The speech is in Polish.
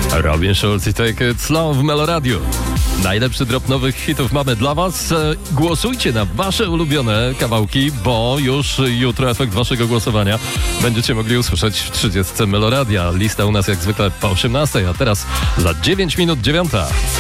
Robin Schulz i Take It Slow w Meloradiu. Najlepszy drop nowych hitów mamy dla Was. Głosujcie na Wasze ulubione kawałki, bo już jutro efekt Waszego głosowania będziecie mogli usłyszeć w 30 Meloradia. Lista u nas jak zwykle po 18, a teraz za 9 minut 9.